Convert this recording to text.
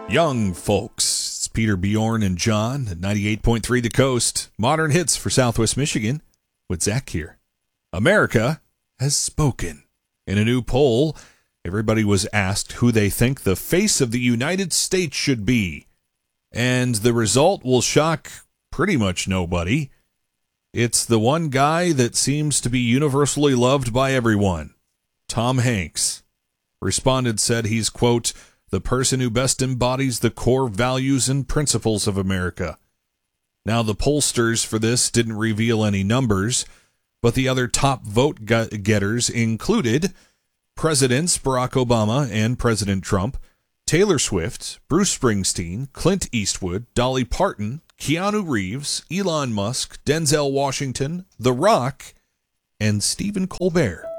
Young folks. It's Peter, Bjorn, and John at 98.3 The Coast. Modern hits for Southwest Michigan with Zach here. America has spoken. In a new poll, everybody was asked who they think the face of the United States should be. And the result will shock pretty much nobody. It's the one guy that seems to be universally loved by everyone. Tom Hanks. Respondents said he's, quote, the person who best embodies the core values and principles of America. Now, the pollsters for this didn't reveal any numbers, but the other top vote getters included Presidents Barack Obama and President Trump, Taylor Swift, Bruce Springsteen, Clint Eastwood, Dolly Parton, Keanu Reeves, Elon Musk, Denzel Washington, The Rock, and Stephen Colbert.